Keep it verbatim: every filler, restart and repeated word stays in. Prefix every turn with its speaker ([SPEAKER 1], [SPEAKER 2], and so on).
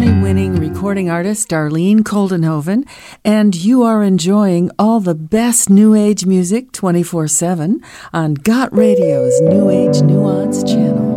[SPEAKER 1] Grammy-winning recording artist Darlene Coldenhoven, and you are enjoying all the best New Age music twenty-four seven on Got Radio's New Age Nuance channel.